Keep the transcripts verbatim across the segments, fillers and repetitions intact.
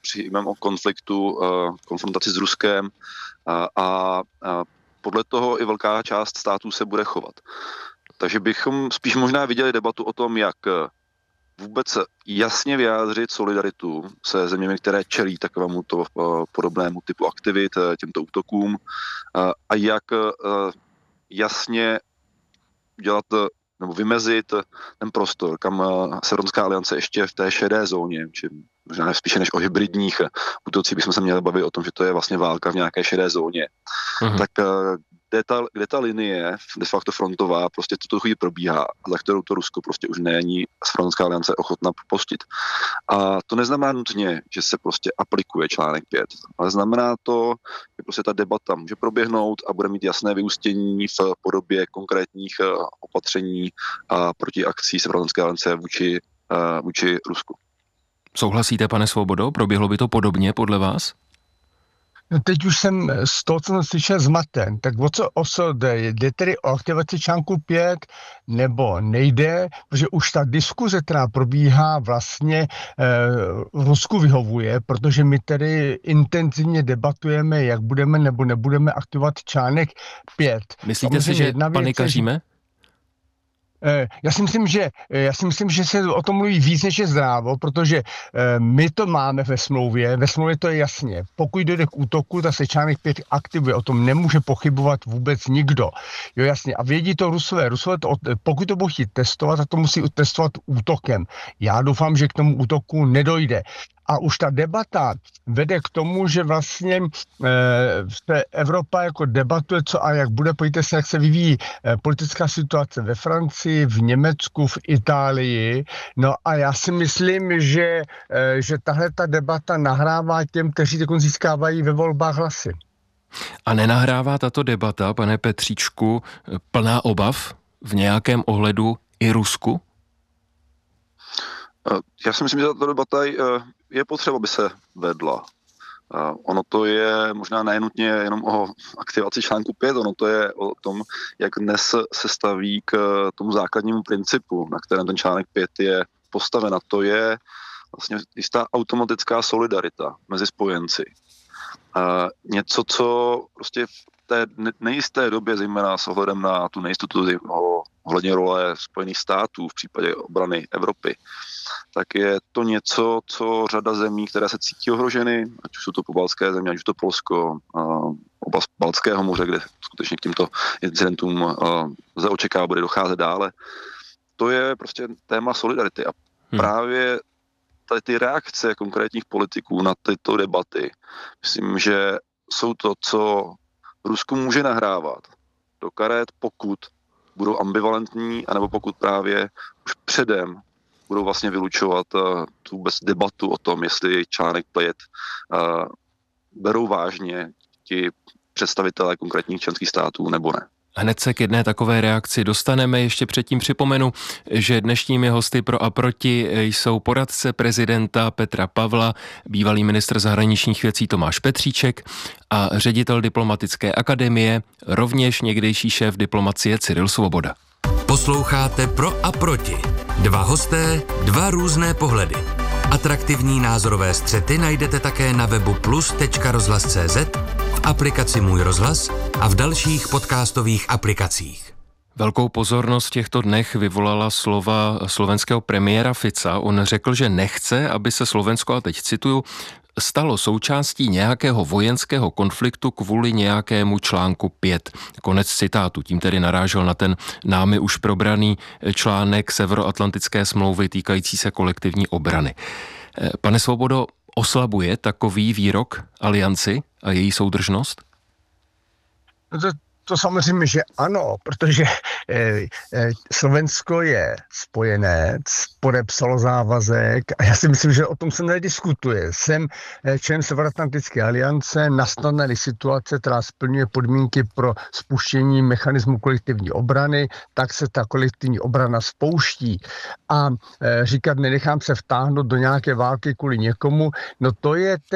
přijmeme o konfliktu, konfrontaci s Ruskem a, a podle toho i velká část států se bude chovat. Takže bychom spíš možná viděli debatu o tom, jak vůbec jasně vyjádřit solidaritu se zeměmi, které čelí takovému to podobnému typu aktivit, těmto útokům a jak jasně dělat nebo vymezit ten prostor, kam Severnská aliance ještě v té šedé zóně, či možná spíše než o hybridních útocích bychom se měli bavit o tom, že to je vlastně válka v nějaké šedé zóně. Mhm. Tak kde ta, kde ta linie de facto frontová prostě tuto chvíli probíhá a za kterou to Rusko prostě už není Severnská aliance ochotná postit. A to neznamená nutně, že se prostě aplikuje článek pět, ale znamená to, že prostě ta debata může proběhnout a bude mít jasné vyústění v podobě konkrétních opatření a proti akcí Severské aliance vůči, vůči Rusku. Souhlasíte, pane Svobodo? Proběhlo by to podobně podle vás? No teď už jsem z toho, co jsem slyšel, zmaten. Tak o co oso jde? Jde tedy o aktivaci článku pět nebo nejde? Protože už ta diskuze, která probíhá, vlastně e, Rusku vyhovuje, protože my tedy intenzivně debatujeme, jak budeme nebo nebudeme aktivovat článek pět. Myslíte si, že panikaříme? Já si myslím, že, já si myslím, že se o tom mluví víc, než je zdrávo, protože my to máme ve smlouvě, ve smlouvě to je jasně. Pokud dojde k útoku, tak se článek pět aktivuje, o tom nemůže pochybovat vůbec nikdo. Jo, jasně. A vědí to Rusové. Rusové to, pokud to budou chtít testovat, tak to musí testovat útokem. Já doufám, že k tomu útoku nedojde. A už ta debata vede k tomu, že vlastně e, Evropa jako debatuje, co a jak bude, pojďte se, jak se vyvíjí e, politická situace ve Francii, v Německu, v Itálii. No a já si myslím, že, e, že tahle ta debata nahrává těm, kteří teď získávají ve volbách hlasy. A nenahrává tato debata, pane Petříčku, plná obav v nějakém ohledu i Rusku? Já si myslím, že tato debata je potřeba, aby se vedla. Ono to je možná nenutně jenom o aktivaci článku pět, ono to je o tom, jak dnes se staví k tomu základnímu principu, na kterém ten článek pět je postaven. A to je vlastně jistá automatická solidarita mezi spojenci. Něco, co prostě v té nejisté době, zejména s ohledem na tu nejistotu ohledně role Spojených států v případě obrany Evropy, tak je to něco, co řada zemí, které se cítí ohroženy, ať už jsou to pobaltské země, ať už to Polsko, oblast Baltského moře, kde skutečně k těmto incidentům lze očekávat, bude docházet dále. To je prostě téma solidarity a hmm. právě tady ty reakce konkrétních politiků na tyto debaty, myslím, že jsou to, co Rusku může nahrávat do karet, pokud budou ambivalentní, anebo pokud právě už předem budou vlastně vylučovat uh, tu vůbec debatu o tom, jestli článek pět uh, berou vážně ti představitelé konkrétních členských států nebo ne. Hned se k jedné takové reakci dostaneme. Ještě předtím připomenu, že dnešními hosty pro a proti jsou poradce prezidenta Petra Pavla, bývalý ministr zahraničních věcí Tomáš Petříček a ředitel diplomatické akademie, rovněž někdejší šéf diplomacie Cyril Svoboda. Posloucháte Pro a proti. Dva hosté, dva různé pohledy. Atraktivní názorové střety najdete také na webu plus tečka rozhlas tečka cé zet, v aplikaci Můj rozhlas a v dalších podcastových aplikacích. Velkou pozornost v těchto dnech vyvolala slova slovenského premiéra Fica. On řekl, že nechce, aby se Slovensko, a teď cituju, stalo součástí nějakého vojenského konfliktu kvůli nějakému článku pět. Konec citátu. Tím tedy narážel na ten námi už probraný článek Severoatlantické smlouvy týkající se kolektivní obrany. Pane Svobodo, oslabuje takový výrok alianci a její soudržnost? To, to samozřejmě, že ano, protože eh, eh, Slovensko je spojenec, podepsalo závazek a já si myslím, že o tom se nediskutuje. Jsem eh, člen Severoatlantické aliance, nastane situace, která splňuje podmínky pro spuštění mechanismu kolektivní obrany, tak se ta kolektivní obrana spouští. A eh, říkat, nenechám se vtáhnout do nějaké války kvůli někomu, no to je tedy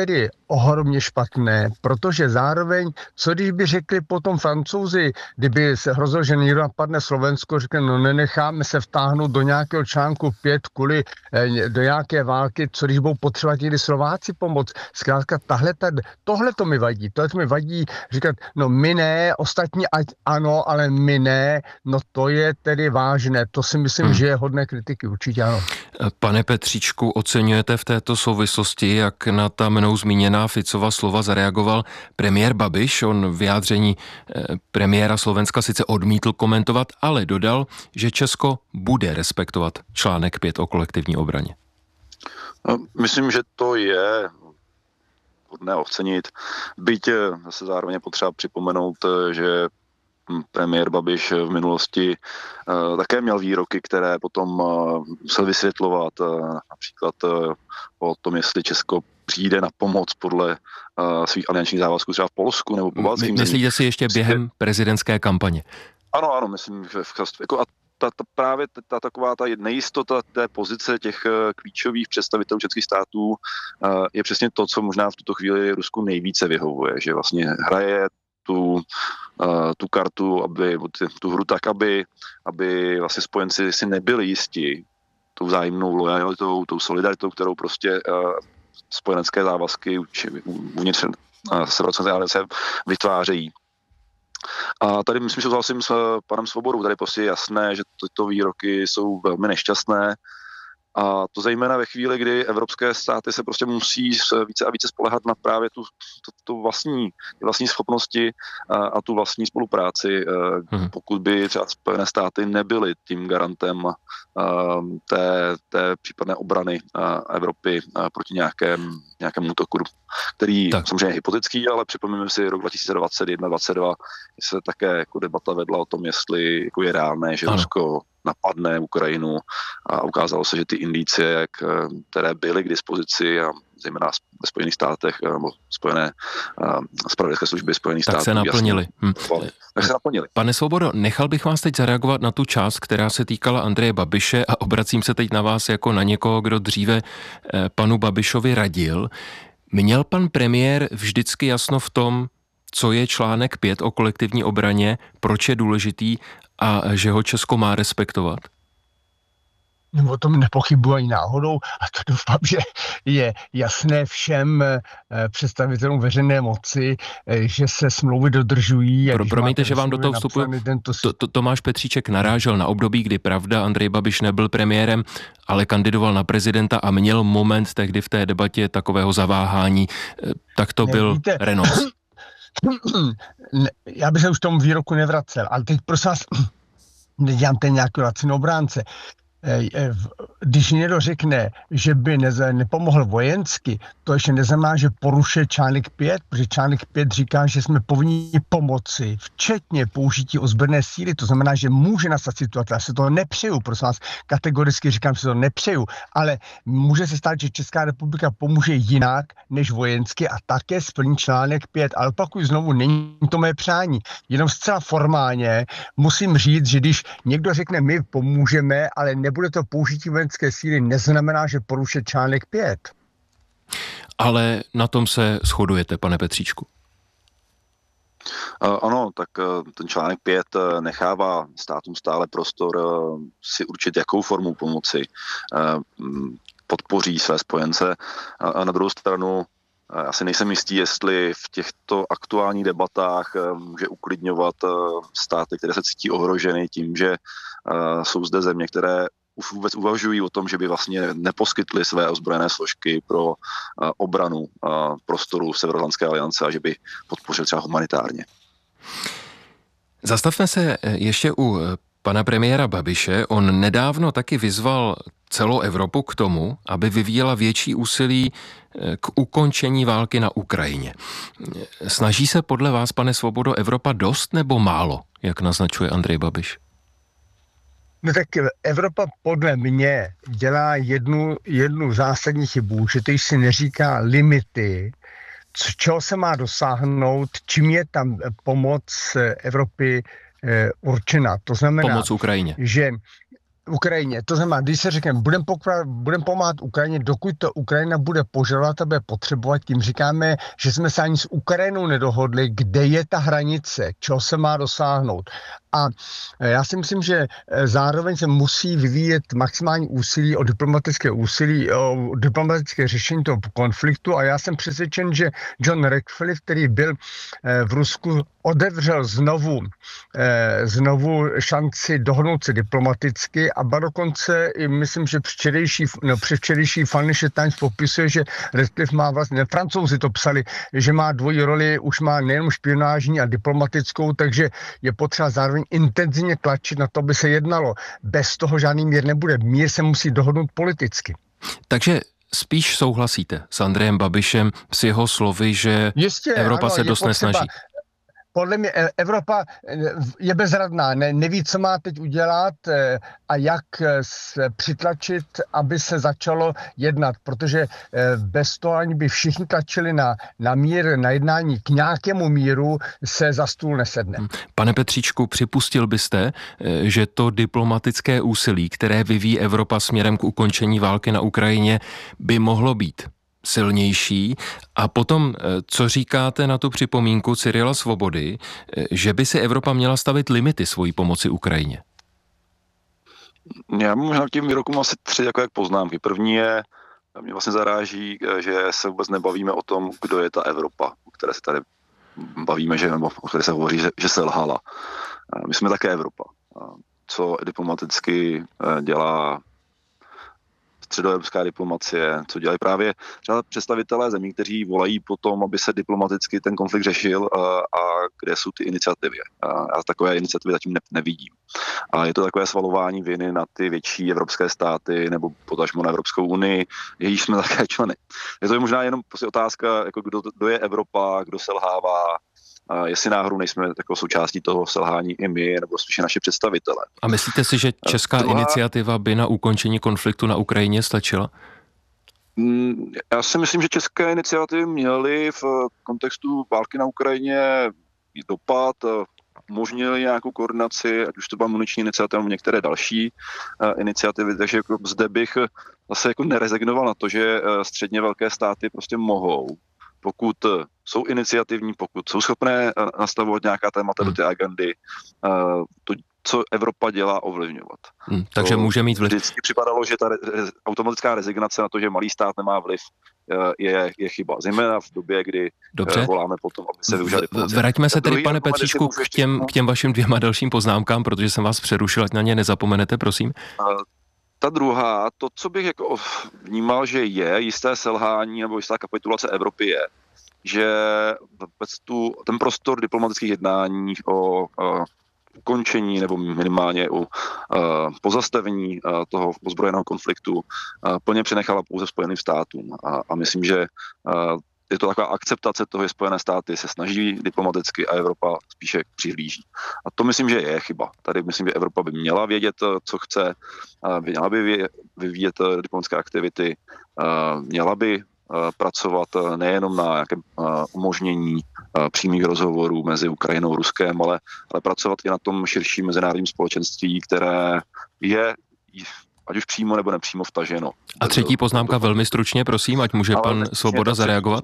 ohromně špatné, protože zároveň, co když by řekli potom Francouzi, kdyby se hrozilo, že někdo napadne Slovensko, řekne, no nenecháme se vtáhnout do nějakého článku pět kvůli eh, do nějaké války, co když budou potřebovat někdy Slováci pomoc. Zkrátka, tahle, tohle to mi vadí, tohle to mi vadí říkat, no my ne, ostatní ať ano, ale my ne, no to je tedy vážné, to si myslím, hmm. že je hodné kritiky, určitě ano. Pane Petříčku, oceňujete v této souvislosti, jak na ta mnou zmíněná Ficova slova zareagoval premiér Babiš? On vyjádření premiéra Slovenska sice odmítl komentovat, ale dodal, že Česko bude respektovat článek pět o kolektivní obraně. Myslím, že to je hodné ocenit. Byť zase zároveň je potřeba připomenout, že premiér Babiš v minulosti uh, také měl výroky, které potom uh, musel vysvětlovat, uh, například uh, o tom, jestli Česko přijde na pomoc podle uh, svých aliančních závazků třeba v Polsku nebo po baltským zemích. Myslíte si ještě během prezidentské kampaně? Ano, ano, myslím, že v, jako a ta, ta, právě ta, ta taková ta nejistota té pozice těch uh, klíčových představitelů českých států uh, je přesně to, co možná v tuto chvíli Rusku nejvíce vyhovuje, že vlastně hraje tu, uh, tu kartu, aby, tu hru tak, aby, aby vlastně spojenci si nebyli jistí tou vzájemnou lojalitou, tou solidaritou, kterou prostě uh, spojenecké závazky uvnitř uh, Severoatlantické aliance vytvářejí. A tady myslím, že souhlasím s panem Svobodou, tady prostě je jasné, že tyto výroky jsou velmi nešťastné. A to zejména ve chvíli, kdy evropské státy se prostě musí více a více spoléhat na právě tu, tu, tu vlastní, vlastní schopnosti a, a tu vlastní spolupráci, hmm. pokud by třeba Spojené státy nebyly tím garantem a, té, té případné obrany a, Evropy a proti nějakém, nějakému útoku, který tak. samozřejmě je hypotetický, ale připomeňme si rok dva tisíce dvacet jedna dvacet dva, se také jako debata vedla o tom, jestli jako je reálné, že ano. Rusko napadne Ukrajinu a ukázalo se, že ty indicie, které byly k dispozici a zejména ve Spojených státech nebo Spojené zpravodajské služby Spojených tak států. Se naplnili. Hm. Tak se naplnili. Pane Svobodo, nechal bych vás teď zareagovat na tu část, která se týkala Andreje Babiše a obracím se teď na vás jako na někoho, kdo dříve panu Babišovi radil. Měl pan premiér vždycky jasno v tom, co je článek pět o kolektivní obraně, proč je důležitý a že ho Česko má respektovat? O tom nepochybuji ani náhodou a to doufám, že je jasné všem představitelům veřejné moci, že se smlouvy dodržují. Pro, promiňte, že vám do toho vstupuji. To, to, Tomáš Petříček narážel na období, kdy pravda Andrej Babiš nebyl premiérem, ale kandidoval na prezidenta a měl moment tehdy v té debatě takového zaváhání. Tak to byl Nevíte. Renonc. Já bych se už tomu výroku nevracel, ale teď prosím vás, nedělám ten nějaký lacinou obránce. Když někdo řekne, že by neze, nepomohl vojensky, to ještě neznamená, že porušuje článek pět, protože článek pět říká, že jsme povinni pomoci, včetně použití ozbrojené síly, to znamená, že může nastat situace, já se toho nepřeju, prosím vás, kategoricky říkám, že to nepřeju, ale může se stát, že Česká republika pomůže jinak než vojensky a také splní článek pět, ale opakuju znovu, není to mé přání, jenom zcela formálně musím říct, že když někdo řekne, my pomůžeme, ale ne nebude to použití vojenské síly, neznamená, že poruší článek pět. Ale na tom se shodujete, pane Petříčku. Uh, ano, tak uh, ten článek pět uh, nechává státům stále prostor uh, si určit, jakou formu pomoci uh, podpoří své spojence. A, a na druhou stranu uh, asi nejsem jistý, jestli v těchto aktuálních debatách uh, může uklidňovat uh, státy, které se cítí ohroženy tím, že uh, jsou zde země, které už vůbec uvažují o tom, že by vlastně neposkytly své ozbrojené složky pro uh, obranu uh, prostoru Severoatlantické aliance a že by podpořil třeba humanitárně. Zastavme se ještě u pana premiéra Babiše. On nedávno taky vyzval celou Evropu k tomu, aby vyvíjela větší úsilí k ukončení války na Ukrajině. Snaží se podle vás, pane Svobodo, Evropa dost nebo málo, jak naznačuje Andrej Babiš? No tak Evropa podle mě dělá jednu, jednu zásadní chybu, že teď si neříká limity, čeho se má dosáhnout, čím je tam pomoc Evropy eh, určena. To znamená, pomoc Ukrajině. Že Ukrajině. To znamená, když se řekne, budeme budem pomáhat Ukrajině, dokud to Ukrajina bude požadovat a bude potřebovat, tím říkáme, že jsme se ani s Ukrajinou nedohodli, kde je ta hranice, čeho se má dosáhnout. A já si myslím, že zároveň se musí vyvíjet maximální úsilí o diplomatické úsilí, o diplomatické řešení toho konfliktu a já jsem přesvědčen, že John Radcliffe, který byl v Rusku, otevřel znovu, znovu šanci dohodnout se diplomaticky a ba dokonce i myslím, že včerejší, no, při včerejší Financial Times popisuje, že Radcliffe má vlastně, Francouzi to psali, že má dvojí roli, už má nejenom špionážní a diplomatickou, takže je potřeba zároveň intenzivně tlačit na to, aby se jednalo. Bez toho žádný mír nebude. Mír se musí dohodnout politicky. Takže spíš souhlasíte s Andrejem Babišem, s jeho slovy, že Jistě, Evropa ano, se dost nesnaží? Podle mě Evropa je bezradná, ne, neví, co má teď udělat a jak se přitlačit, aby se začalo jednat, protože bez toho, ani by všichni tlačili na, na mír, na jednání k nějakému míru, se za stůl nesedne. Pane Petříčku, připustil byste, že to diplomatické úsilí, které vyvíjí Evropa směrem k ukončení války na Ukrajině, by mohlo být silnější? A potom, co říkáte na tu připomínku Cyrila Svobody, že by si Evropa měla stavit limity svojí pomoci Ukrajině? Já mám možná k těm výrokům asi tři takové poznámky. První je, mě vlastně zaráží, že se vůbec nebavíme o tom, kdo je ta Evropa, o které se tady bavíme, že, nebo o které se hovoří, že, že selhala. My jsme také Evropa. Co diplomaticky dělá středoevropská diplomacie, co dělají právě třeba představitelé zemí, kteří volají po tom, aby se diplomaticky ten konflikt řešil a, a kde jsou ty iniciativy. A já takové iniciativy zatím ne, nevidím. A je to takové svalování viny na ty větší evropské státy nebo potažmo na Evropskou unii, jejíž jsme také členy. Je to možná jenom prostě otázka, jako kdo, kdo je Evropa, kdo selhává, a jestli náhodou nejsme takovou součástí toho selhání i my, nebo spíše naši představitelé. A myslíte si, že česká Druhá... iniciativa by na ukončení konfliktu na Ukrajině stačila? Já si myslím, že české iniciativy měly v kontextu války na Ukrajině dopad, umožnili nějakou koordinaci, ať už to byla muniční iniciativa, některé další iniciativy, takže jako zde bych zase jako nerezignoval na to, že středně velké státy prostě mohou, pokud jsou iniciativní, pokud jsou schopné nastavovat nějaká témata hmm. do té agendy, to, co Evropa dělá, ovlivňovat. Hmm, takže to může mít vliv. Vždycky připadalo, že ta re, automatická rezignace na to, že malý stát nemá vliv, je, je chyba. Zejména v době, kdy Dobře. voláme potom, aby se využili diplomacie. Vraťme se tedy, pane Petříčku, k těm, k těm vašim dvěma dalším poznámkám, protože jsem vás přerušil, ať na ně nezapomenete, prosím. Ta druhá, to, co bych jako vnímal, že je jisté selhání nebo jistá kapitulace Evropy je, že tu, ten prostor diplomatických jednání o uh, ukončení nebo minimálně o uh, pozastavení uh, toho ozbrojeného konfliktu uh, plně přenechala pouze Spojeným státům. A, a myslím, že uh, je to taková akceptace toho, že Spojené státy se snaží diplomaticky a Evropa spíše přihlíží. A to myslím, že je chyba. Tady myslím, že Evropa by měla vědět, co chce, měla by vyvíjet diplomatické aktivity, měla by pracovat nejenom na nějakém umožnění přímých rozhovorů mezi Ukrajinou a Ruskem, ale, ale pracovat i na tom širším mezinárodním společenství, které je ať už přímo nebo nepřímo vtaženo. A třetí poznámka velmi stručně, prosím, ať může pan Svoboda zareagovat.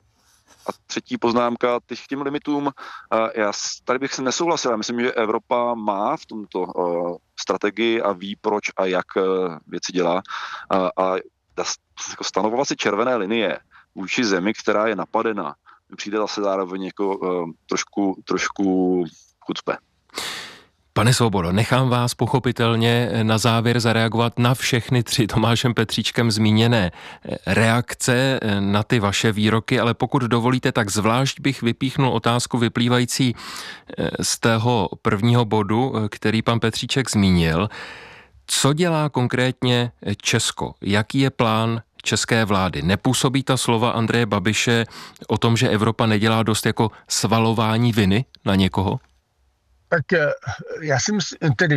A třetí poznámka, teď k těm limitům, já tady bych se nesouhlasil. Já myslím, že Evropa má v tomto strategii a ví, proč a jak věci dělá. A jako stanovovat si červené linie vůči zemi, která je napadena, mi přijde zase zároveň jako trošku, trošku chucpe. Pane Svobodo, nechám vás pochopitelně na závěr zareagovat na všechny tři Tomášem Petříčkem zmíněné reakce na ty vaše výroky, ale pokud dovolíte, tak zvlášť bych vypíchnul otázku vyplývající z tého prvního bodu, který pan Petříček zmínil. Co dělá konkrétně Česko? Jaký je plán české vlády? Nepůsobí ta slova Andreje Babiše o tom, že Evropa nedělá dost jako svalování viny na někoho? Tak já si myslím, tedy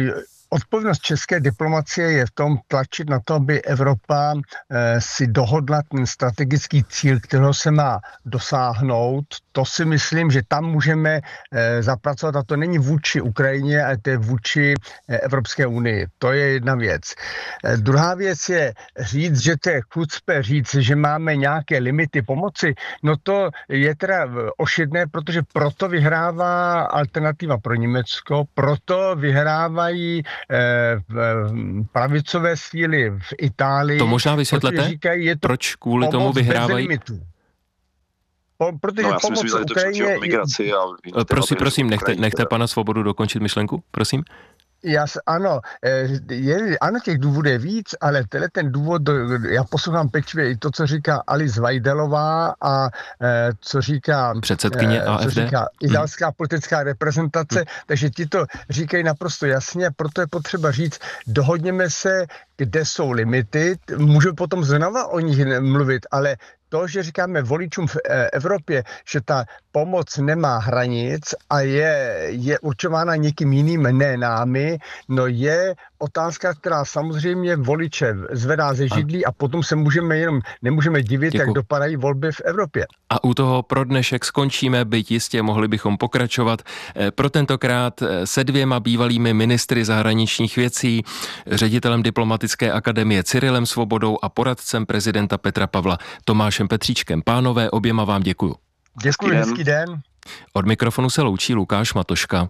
odpovědnost české diplomacie je v tom tlačit na to, aby Evropa eh, si dohodla ten strategický cíl, kterého se má dosáhnout. To si myslím, že tam můžeme eh, zapracovat a to není vůči Ukrajině, ale to je vůči eh, Evropské unii. To je jedna věc. Eh, druhá věc je říct, že to je chucpe říct, že máme nějaké limity pomoci. No to je teda ošidné, protože proto vyhrává alternativa pro Německo, proto vyhrávají pravicové síly v Itálii. To možná vysvětlete, říkají, je to proč kvůli tomu vyhrávají? Po, protože no, já pomoc myslím, Ukrajině... migraci a prosím, prosím, nechte, nechte pana Svobodu dokončit myšlenku, prosím. Jas, ano, je, ano, těch důvodů je víc, ale tenhle ten důvod, já poslouchám pečlivě i to, co říká Alice Vajdelová a co říká předsedkyně A F D, co říká italská hmm. politická reprezentace, hmm. takže ti to říkají naprosto jasně a proto je potřeba říct, dohodněme se, kde jsou limity, můžeme potom znova o nich mluvit, ale to, že říkáme voličům v Evropě, že ta pomoc nemá hranic a je, je určována někým jiným, ne námi, no je otázka, která samozřejmě voliče zvedá ze židlí a potom se můžeme jenom, nemůžeme divit, Děkuji. Jak dopadají volby v Evropě. A u toho pro dnešek skončíme, byť jistě mohli bychom pokračovat. Pro tentokrát se dvěma bývalými ministry zahraničních věcí, ředitelem diplomatické akademie Cyrilem Svobodou a poradcem prezidenta Petra Pavla Tomášem Petříčkem. Pánové, oběma vám děkuju. Děkuji, hezký den. Od mikrofonu se loučí Lukáš Matoška.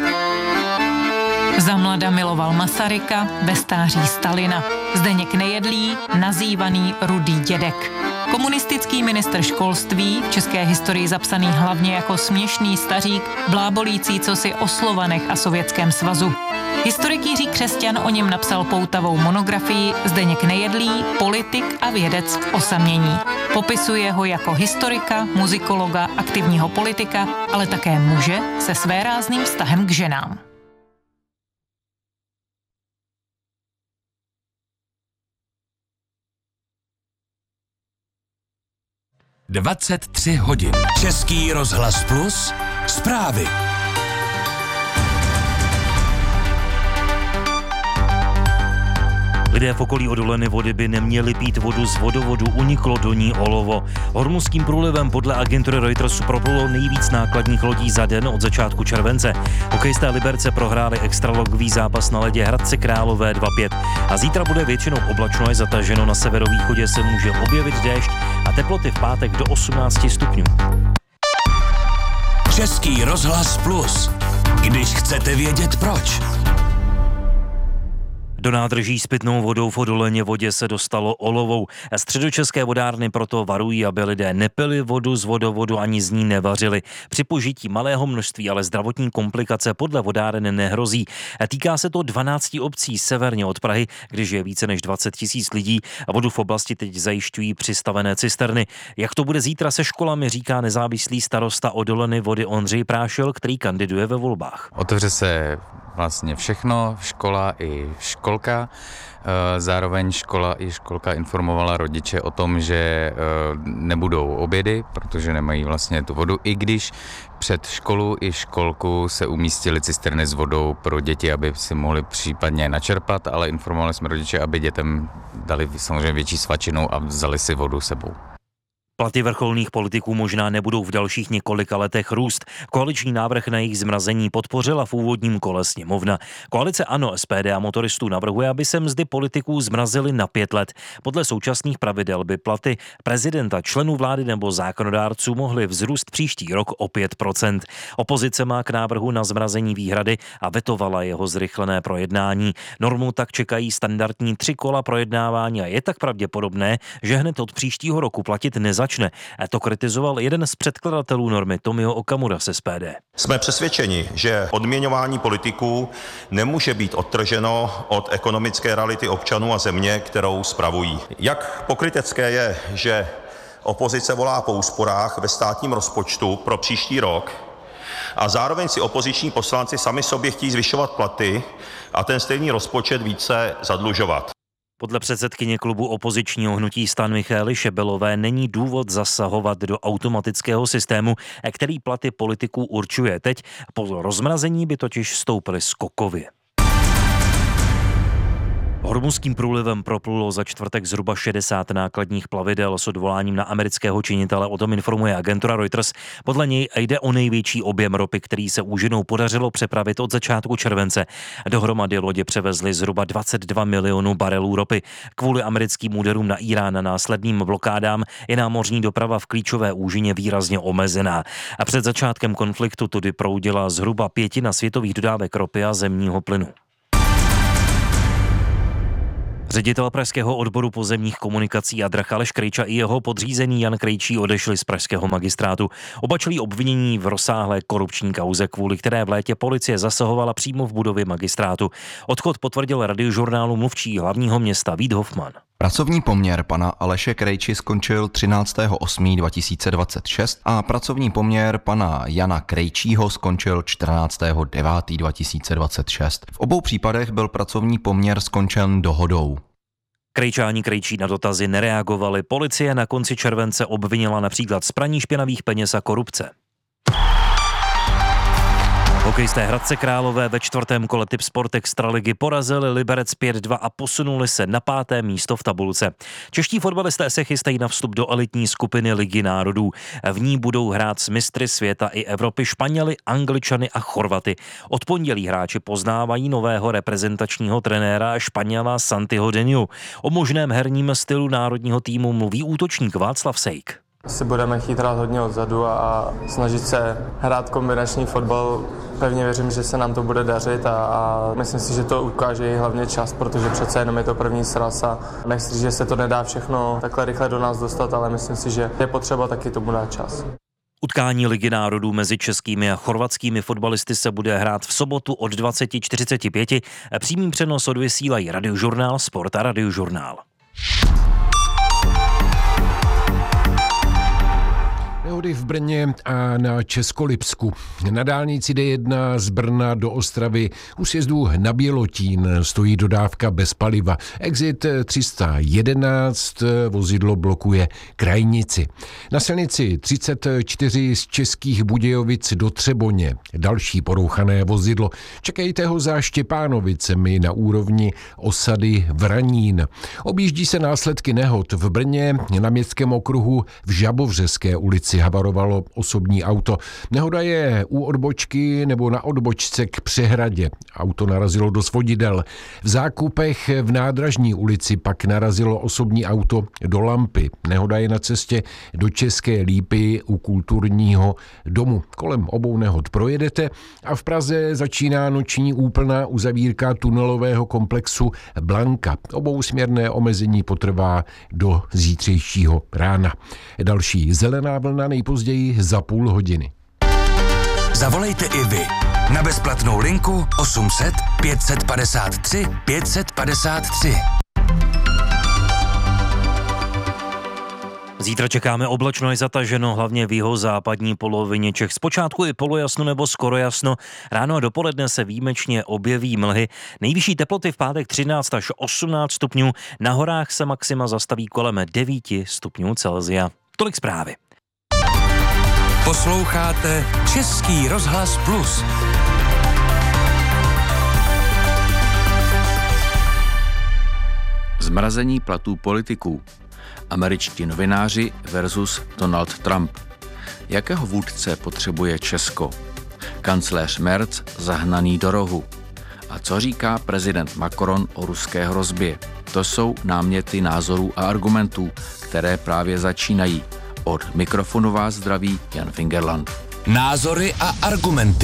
Za mlada miloval Masaryka, ve stáří Stalina. Zdeněk Nejedlý, nazývaný Rudý dědek. Komunistický ministr školství, v české historii zapsaný hlavně jako směšný stařík, blábolící cosi o Slovanech a Sovětském svazu. Historik Jiří Křesťan o něm napsal poutavou monografii Zdeněk Nejedlý, politik a vědec v osamění. Popisuje ho jako historika, muzikologa, aktivního politika, ale také muže se svérázným vztahem k ženám. dvacet tři hodin. Český rozhlas Plus. Zprávy. Lidé v okolí odoleny vody by neměli pít vodu z vodovodu, uniklo do ní olovo. Hormuzským průlivem podle agentury Reuters proplulo nejvíc nákladních lodí za den od začátku července. Hokejisté Liberce prohráli extralogový zápas na ledě Hradce Králové dva pět. A zítra bude většinou oblačno a zataženo, na severovýchodě se může objevit déšť a teploty v pátek do osmnáct stupňů. Český rozhlas Plus. Když chcete vědět proč. Do nádrží s pitnou vodou v Odoleně vodě se dostalo olovo. Středočeské vodárny proto varují, aby lidé nepili vodu z vodovodu ani z ní nevařili. Při požití malého množství ale zdravotní komplikace podle vodáren nehrozí. Týká se to dvanácti obcí severně od Prahy, když je více než dvacet tisíc lidí a vodu v oblasti teď zajišťují přistavené cisterny. Jak to bude zítra se školami, říká nezávislý starosta Odoleny vody Ondřej Prášil, který kandiduje ve volbách. Otevře se vlastně všechno, škola i školka. Zároveň škola i školka informovala rodiče o tom, že nebudou obědy, protože nemají vlastně tu vodu, i když před školu i školku se umístily cisterny s vodou pro děti, aby si mohli případně načerpat, ale informovali jsme rodiče, aby dětem dali samozřejmě větší svačinu a vzali si vodu sebou. Platy vrcholných politiků možná nebudou v dalších několika letech růst. Koaliční návrh na jejich zmrazení podpořila v úvodním kole sněmovna. Koalice ANO, S P D a motoristů navrhuje, aby se mzdy politiků zmrazily na pět let. Podle současných pravidel by platy prezidenta, členů vlády nebo zákonodárců mohly vzrůst příští rok o pět procent. Opozice má k návrhu na zmrazení výhrady a vetovala jeho zrychlené projednání. Normu tak čekají standardní tři kola projednávání a je tak pravděpodobné, že hned od příštího roku platit nezačne. A to kritizoval jeden z předkladatelů normy, Tomio Okamura z S P D. Jsme přesvědčeni, že odměňování politiků nemůže být odtrženo od ekonomické reality občanů a země, kterou spravují. Jak pokrytecké je, že opozice volá po úsporách ve státním rozpočtu pro příští rok a zároveň si opoziční poslanci sami sobě chtějí zvyšovat platy a ten stejný rozpočet více zadlužovat. Podle předsedkyně klubu opozičního hnutí STAN Michaely Šebelové není důvod zasahovat do automatického systému, který platy politiků určuje teď. Po rozmrazení by totiž stoupily skokově. Hormuzským průlivem proplulo za čtvrtek zhruba šedesát nákladních plavidel s odvoláním na amerického činitele, o tom informuje agentura Reuters. Podle něj jde o největší objem ropy, který se úžinou podařilo přepravit od začátku července. Dohromady lodě převezly zhruba dvacet dva milionů barelů ropy. Kvůli americkým úderům na Irán a následným blokádám je námořní doprava v klíčové úžině výrazně omezená. A před začátkem konfliktu tudy proudila zhruba pětina světových dodávek ropy a zemního plynu. Ředitel pražského odboru pozemních komunikací Jadrach Aleš Krejča i jeho podřízený Jan Krejčí odešli z pražského magistrátu. Oba čelí obvinění v rozsáhlé korupční kauze, kvůli které v létě policie zasahovala přímo v budově magistrátu. Odchod potvrdil Radiožurnálu mluvčí hlavního města Vít Hofman. Pracovní poměr pana Aleše Krejči skončil třináctého osmého dva tisíce dvacet šest a pracovní poměr pana Jana Krejčího skončil čtrnáctého devátého dva tisíce dvacet šest. V obou případech byl pracovní poměr skončen dohodou. Krejča ani Krejčí na dotazy nereagovali. Policie na konci července obvinila například z praní špinavých peněz a korupce. Hokejisté Hradce Králové ve čtvrtém kole Tipsport Extraligy porazili Liberec pět dva a posunuli se na páté místo v tabulce. Čeští fotbalisté se chystají na vstup do elitní skupiny Ligy národů. V ní budou hrát s mistry světa i Evropy Španěli, Angličany a Chorvaty. Od pondělí hráči poznávají nového reprezentačního trenéra Španěla Santiho Deniu. O možném herním stylu národního týmu mluví útočník Václav Sejk. Si budeme chtít hrát hodně odzadu a snažit se hrát kombinační fotbal. Pevně věřím, že se nám to bude dařit a, a myslím si, že to ukáže i hlavně čas, protože přece jenom je to první sraz a nechci říct, že se to nedá všechno takhle rychle do nás dostat, ale myslím si, že je potřeba taky tomu dát čas. Utkání Ligy národů mezi českými a chorvatskými fotbalisty se bude hrát v sobotu od dvacet čtyřicet pět. Přímý přenos odvysílají Radiožurnál, Sport a Radiožurnál. Nehody v Brně a na Českolipsku. Na dálnici D jedna z Brna do Ostravy u sjezdu na Bělotín stojí dodávka bez paliva. Exit tři sta jedenáct, vozidlo blokuje krajnici. Na silnici třicet čtyři z Českých Budějovic do Třeboně další porouchané vozidlo. Čekejte ho za Štěpánovicemi na úrovni osady Vranín. Objíždí se následky nehod v Brně na Městském okruhu v Žabovřeské ulici havarovalo osobní auto. Nehoda je u odbočky nebo na odbočce k přehradě. Auto narazilo do svodidel. V Zákupech v Nádražní ulici pak narazilo osobní auto do lampy. Nehoda je na cestě do České Lípy u kulturního domu. Kolem obou nehod projedete a v Praze začíná noční úplná uzavírka tunelového komplexu Blanka. Obousměrné omezení potrvá do zítřejšího rána. Další zelená vlna nejpozději za půl hodiny. Zavolejte i vy na bezplatnou linku osm set pět padesát tři pět padesát tři. Zítra čekáme oblačno i zataženo, hlavně v jihozápadní polovině Čech. Zpočátku i polojasno nebo skoro jasno. Ráno a dopoledne se výjimečně objeví mlhy. Nejvyšší teploty v pátek třináct až osmnáct stupňů. Na horách se maxima zastaví kolem devět stupňů Celsia. Tolik zprávy. Posloucháte Český rozhlas Plus. Zmrazení platů politiků. Američtí novináři versus Donald Trump. Jakého vůdce potřebuje Česko? Kancléř Merz zahnaný do rohu. A co říká prezident Macron o ruské hrozbě? To jsou náměty názorů a argumentů, které právě začínají. Od mikrofonu vás zdraví Jan Fingerland. Názory a argumenty.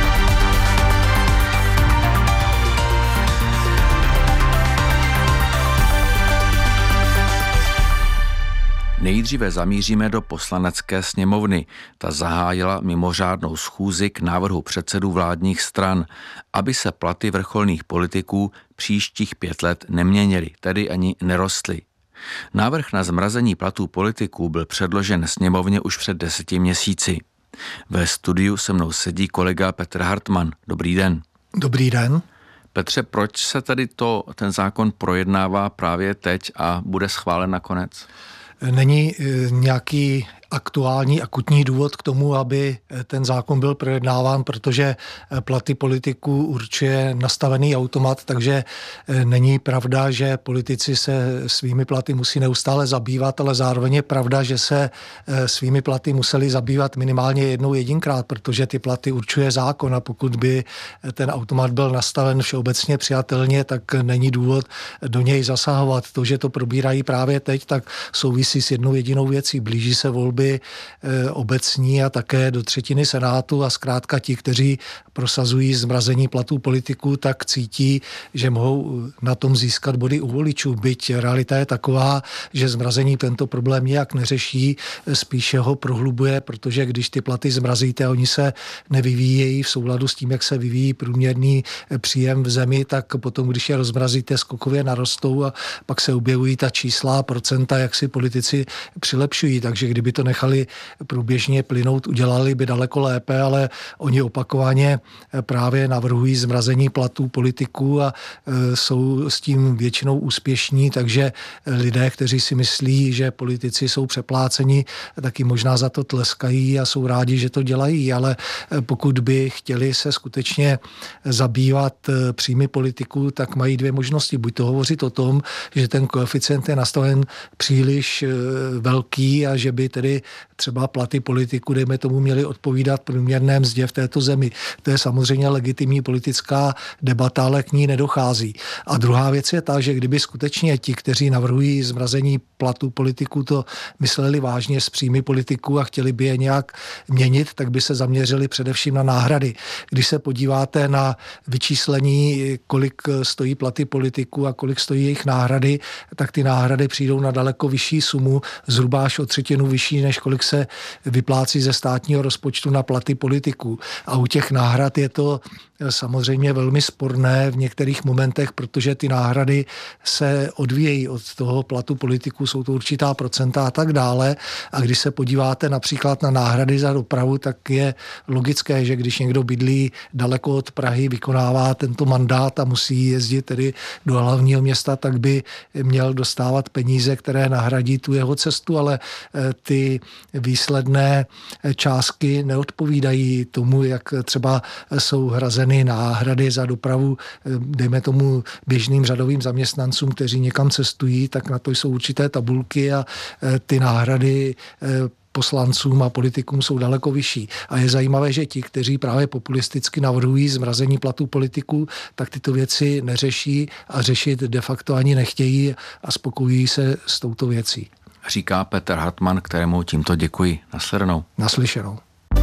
Nejdříve zamíříme do Poslanecké sněmovny. Ta zahájila mimořádnou schůzi k návrhu předsedů vládních stran, aby se platy vrcholných politiků příštích pět let neměnily, tedy ani nerostly. Návrh na zmrazení platů politiků byl předložen sněmovně už před deseti měsíci. Ve studiu se mnou sedí kolega Petr Hartmann. Dobrý den. Dobrý den. Petře, proč se tady to, ten zákon projednává právě teď a bude schválen nakonec? Není nějaký aktuální, akutní důvod k tomu, aby ten zákon byl projednáván, protože platy politiků určuje nastavený automat, takže není pravda, že politici se svými platy musí neustále zabývat, ale zároveň je pravda, že se svými platy museli zabývat minimálně jednou jedinkrát, protože ty platy určuje zákon a pokud by ten automat byl nastaven všeobecně přijatelně, tak není důvod do něj zasahovat. To, že to probírají právě teď, tak souvisí s jednou jedinou věcí. Blíží se volby obecní a také do třetiny Senátu a zkrátka ti, kteří prosazují zmrazení platů politiků, tak cítí, že mohou na tom získat body u voličů. Byť realita je taková, že zmrazení tento problém nijak neřeší, spíše ho prohlubuje, protože když ty platy zmrazíte a oni se nevyvíjejí v souladu s tím, jak se vyvíjí průměrný příjem v zemi, tak potom, když je rozmrazíte, skokově narostou a pak se objevují ta čísla a procenta, jak si politici přilepšují. Takže kdyby to nechali průběžně plynout, udělali by daleko lépe, ale oni opakovaně právě navrhují zmrazení platů politiků a e, jsou s tím většinou úspěšní, takže lidé, kteří si myslí, že politici jsou přepláceni, taky možná za to tleskají a jsou rádi, že to dělají, ale pokud by chtěli se skutečně zabývat příjmy politiků, tak mají dvě možnosti. Buď to hovořit o tom, že ten koeficient je nastaven příliš velký a že by tedy třeba platy politiků, dejme tomu, měly odpovídat průměrné mzdě v této zemi. To je samozřejmě legitimní politická debata, ale k ní nedochází. A druhá věc je ta, že kdyby skutečně ti, kteří navrhují zmrazení platů politiků, to mysleli vážně s příjmy politiků a chtěli by je nějak měnit, tak by se zaměřili především na náhrady. Když se podíváte na vyčíslení, kolik stojí platy politiků a kolik stojí jejich náhrady, tak ty náhrady přijdou na daleko vyšší sumu, zhruba až o třetinu vyšší, než kolik se vyplácí ze státního rozpočtu na platy politiků. A u těch náhrad je to samozřejmě velmi sporné v některých momentech, protože ty náhrady se odvíjejí od toho platu politiků, jsou to určitá procenta a tak dále. A když se podíváte například na náhrady za dopravu, tak je logické, že když někdo bydlí daleko od Prahy, vykonává tento mandát a musí jezdit tedy do hlavního města, tak by měl dostávat peníze, které nahradí tu jeho cestu, ale ty výsledné částky neodpovídají tomu, jak třeba jsou hrazeny náhrady za dopravu, dejme tomu běžným řadovým zaměstnancům, kteří někam cestují, tak na to jsou určité tabulky a ty náhrady poslancům a politikům jsou daleko vyšší. A je zajímavé, že ti, kteří právě populisticky navrhují zmrazení platů politiků, tak tyto věci neřeší a řešit de facto ani nechtějí a spokojují se s touto věcí. Říká Petr Hartmann, kterému tímto děkuji. Naslyšenou. Naslyšenou.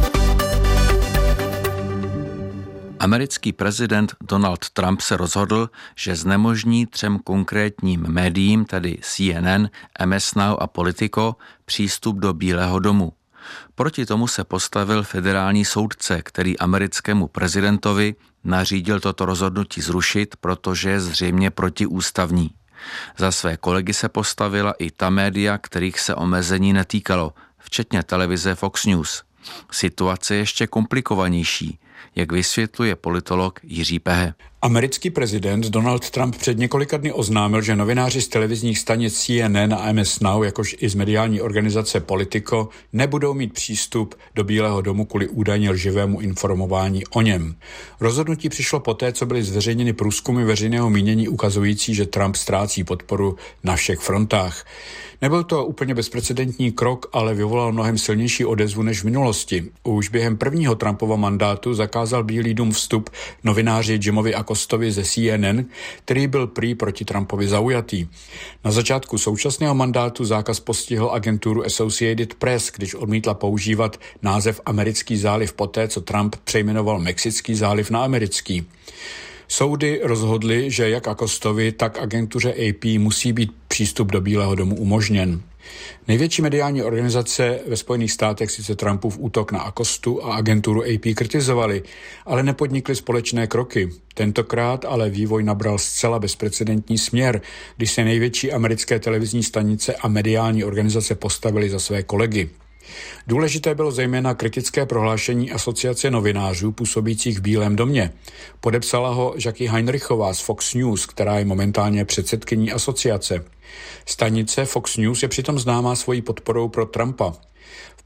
Americký prezident Donald Trump se rozhodl, že znemožní třem konkrétním médiím, tedy C N N, M S Now a Politico, přístup do Bílého domu. Proti tomu se postavil federální soudce, který americkému prezidentovi nařídil toto rozhodnutí zrušit, protože je zřejmě protiústavní. Za své kolegy se postavila i ta média, kterých se omezení netýkalo, včetně televize Fox News. Situace je ještě komplikovanější, jak vysvětluje politolog Jiří Pehe. Americký prezident Donald Trump před několika dny oznámil, že novináři z televizních stanic C N N a M S Now, jakož i z mediální organizace Politico, nebudou mít přístup do Bílého domu kvůli údajně lživému informování o něm. Rozhodnutí přišlo poté, co byly zveřejněny průzkumy veřejného mínění ukazující, že Trump ztrácí podporu na všech frontách. Nebyl to úplně bezprecedentní krok, ale vyvolal mnohem silnější odezvu než v minulosti. Už během prvního Trumpova mandátu zakázal Bílý dům vstup novináři Jimovi Acostovi ze C N N, který byl prý proti Trumpovi zaujatý. Na začátku současného mandátu zákaz postihl agenturu Associated Press, když odmítla používat název Americký záliv poté, co Trump přejmenoval Mexický záliv na americký. Soudy rozhodly, že jak Acostovi, tak agentuře A P musí být přístup do Bílého domu umožněn. Největší mediální organizace ve Spojených státech sice Trumpův útok na Acostu a agenturu A P kritizovali, ale nepodnikli společné kroky. Tentokrát ale vývoj nabral zcela bezprecedentní směr, když se největší americké televizní stanice a mediální organizace postavily za své kolegy. Důležité bylo zejména kritické prohlášení Asociace novinářů působících v Bílém domě. Podepsala ho Jackie Heinrichová z Fox News, která je momentálně předsedkyní asociace. Stanice Fox News je přitom známá svojí podporou pro Trumpa. V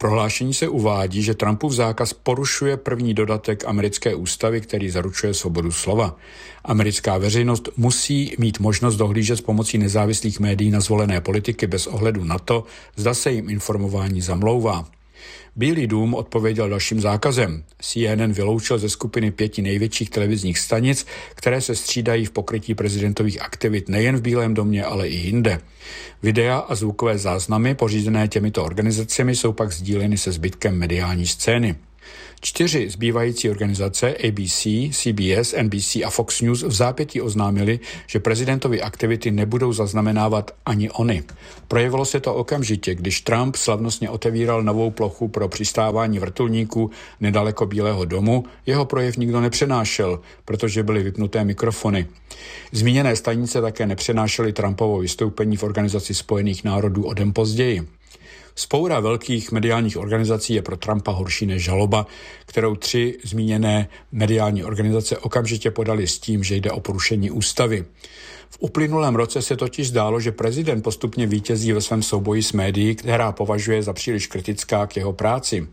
prohlášení se uvádí, že Trumpův zákaz porušuje první dodatek americké ústavy, který zaručuje svobodu slova. Americká veřejnost musí mít možnost dohlížet s pomocí nezávislých médií na zvolené politiky bez ohledu na to, zda se jim informování zamlouvá. Bílý dům odpověděl dalším zákazem. C N N vyloučil ze skupiny pěti největších televizních stanic, které se střídají v pokrytí prezidentových aktivit nejen v Bílém domě, ale i jinde. Videa a zvukové záznamy pořízené těmito organizacemi jsou pak sdíleny se zbytkem mediální scény. Čtyři zbývající organizace A B C, C B S, N B C a Fox News v zápětí oznámili, že prezidentovy aktivity nebudou zaznamenávat ani oni. Projevilo se to okamžitě, když Trump slavnostně otevíral novou plochu pro přistávání vrtulníků nedaleko Bílého domu. Jeho projev nikdo nepřenášel, protože byly vypnuté mikrofony. Zmíněné stanice také nepřenášely Trumpovo vystoupení v Organizaci spojených národů o den později. Vzpoura velkých mediálních organizací je pro Trumpa horší než žaloba, kterou tři zmíněné mediální organizace okamžitě podali s tím, že jde o porušení ústavy. V uplynulém roce se totiž zdálo, že prezident postupně vítězí ve svém souboji s médií, která považuje za příliš kritická k jeho práci.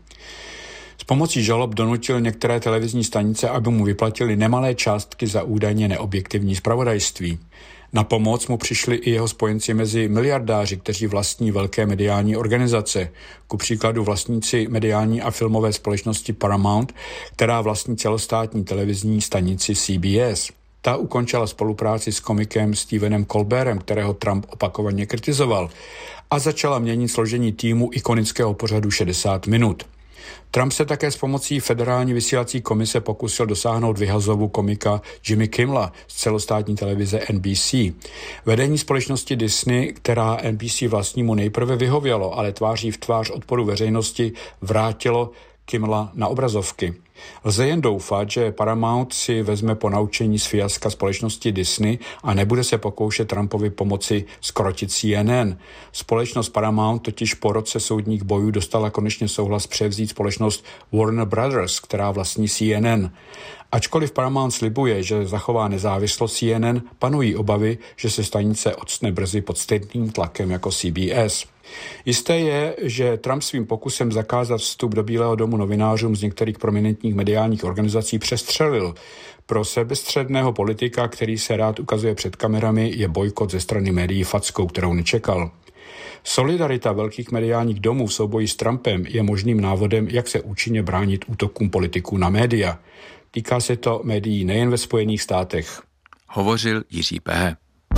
S pomocí žalob donutil některé televizní stanice, aby mu vyplatili nemalé částky za údajně neobjektivní zpravodajství. Na pomoc mu přišli i jeho spojenci mezi miliardáři, kteří vlastní velké mediální organizace. Ku příkladu vlastníci mediální a filmové společnosti Paramount, která vlastní celostátní televizní stanici C B S. Ta ukončila spolupráci s komikem Stephenem Colbertem, kterého Trump opakovaně kritizoval, a začala měnit složení týmu ikonického pořadu šedesát minut. Trump se také s pomocí federální vysílací komise pokusil dosáhnout vyhazovu komika Jimmy Kimmela z celostátní televize N B C. Vedení společnosti Disney, která N B C vlastnímu nejprve vyhovělo, ale tváří v tvář odporu veřejnosti vrátilo Kimmela na obrazovky. Lze jen doufat, že Paramount si vezme ponaučení z fiaska společnosti Disney a nebude se pokoušet Trumpovi pomoci skrotit C N N. Společnost Paramount totiž po roce soudních bojů dostala konečně souhlas převzít společnost Warner Brothers, která vlastní C N N. Ačkoliv Paramount slibuje, že zachová nezávislost C N N, panují obavy, že se stanice octne brzy pod stejným tlakem jako C B S. Jisté je, že Trump svým pokusem zakázat vstup do Bílého domu novinářům z některých prominentních mediálních organizací přestřelil. Pro sebestředného politika, který se rád ukazuje před kamerami, je bojkot ze strany médií fackou, kterou nečekal. Solidarita velkých mediálních domů v souboji s Trumpem je možným návodem, jak se účinně bránit útokům politiků na média. Týká se to médií nejen ve Spojených státech. Hovořil Jiří Pehe.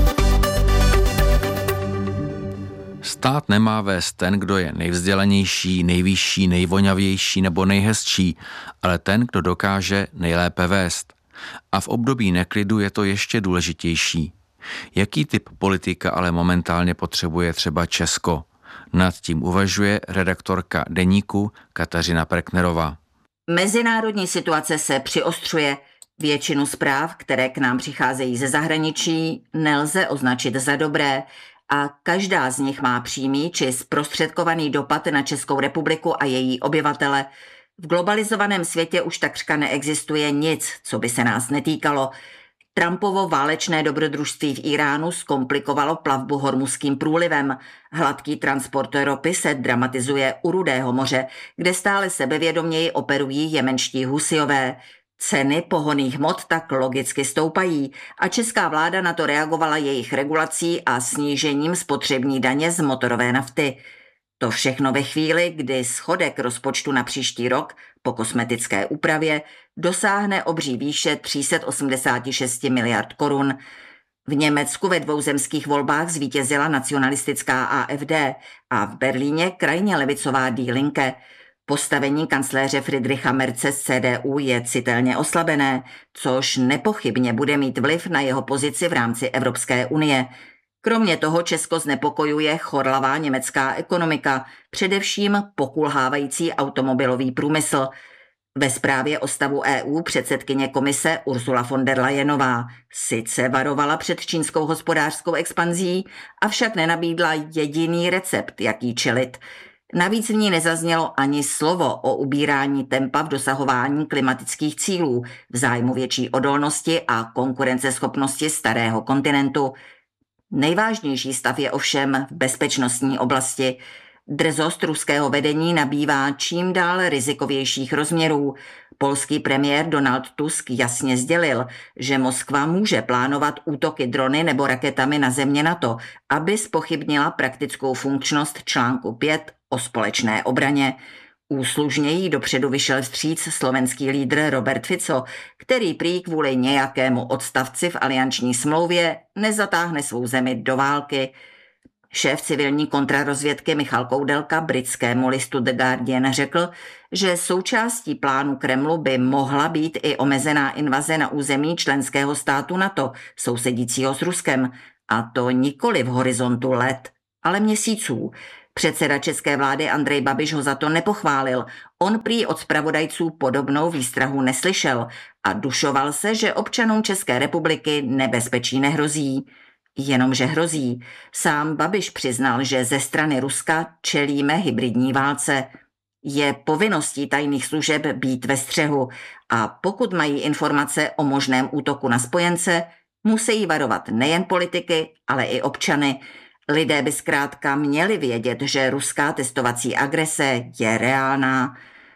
Stát nemá vést ten, kdo je nejvzdělanější, nejvyšší, nejvoňavější nebo nejhezčí, ale ten, kdo dokáže nejlépe vést. A v období neklidu je to ještě důležitější. Jaký typ politika ale momentálně potřebuje třeba Česko? Nad tím uvažuje redaktorka Deníku Kateřina Perknerová. Mezinárodní situace se přiostřuje. Většinu zpráv, které k nám přicházejí ze zahraničí, nelze označit za dobré a každá z nich má přímý či zprostředkovaný dopad na Českou republiku a její obyvatele. V globalizovaném světě už takřka neexistuje nic, co by se nás netýkalo. Trumpovo válečné dobrodružství v Iránu zkomplikovalo plavbu Hormuzským průlivem. Hladký transport ropy se dramatizuje u Rudého moře, kde stále sebevědoměji operují jemenští Husijové. Ceny pohonných hmot tak logicky stoupají a česká vláda na to reagovala jejich regulací a snížením spotřební daně z motorové nafty. To všechno ve chvíli, kdy schodek rozpočtu na příští rok po kosmetické úpravě dosáhne obří výše tři sta osmdesát šest miliard korun. V Německu ve dvou zemských volbách zvítězila nacionalistická A F D a v Berlíně krajně levicová Die Linke. Postavení kancléře Friedricha Merze z C D U je citelně oslabené, což nepochybně bude mít vliv na jeho pozici v rámci Evropské unie. Kromě toho Česko znepokojuje chorlavá německá ekonomika, především pokulhávající automobilový průmysl. Ve zprávě o stavu E U předsedkyně komise Ursula von der Leyenová sice varovala před čínskou hospodářskou expanzí, avšak nenabídla jediný recept, jak jí čelit. Navíc v ní nezaznělo ani slovo o ubírání tempa v dosahování klimatických cílů v zájmu větší odolnosti a konkurenceschopnosti starého kontinentu. Nejvážnější stav je ovšem v bezpečnostní oblasti. Drzost ruského vedení nabývá čím dál rizikovějších rozměrů. Polský premiér Donald Tusk jasně sdělil, že Moskva může plánovat útoky drony nebo raketami na země NATO, aby zpochybnila praktickou funkčnost článku pět o společné obraně. Úslužněji dopředu vyšel vstříc slovenský lídr Robert Fico, který prý kvůli nějakému odstavci v alianční smlouvě nezatáhne svou zemi do války. Šéf civilní kontrarozvědky Michal Koudelka britskému listu The Guardian řekl, že součástí plánu Kremlu by mohla být i omezená invaze na území členského státu NATO, sousedícího s Ruskem, a to nikoli v horizontu let, ale měsíců. Předseda české vlády Andrej Babiš ho za to nepochválil. On prý od zpravodajců podobnou výstrahu neslyšel a dušoval se, že občanům České republiky nebezpečí nehrozí. Jenomže hrozí. Sám Babiš přiznal, že ze strany Ruska čelíme hybridní válce. Je povinností tajných služeb být ve střehu a pokud mají informace o možném útoku na spojence, musí varovat nejen politiky, ale i občany. Lidé by zkrátka měli vědět, že ruská testovací agrese je reálná.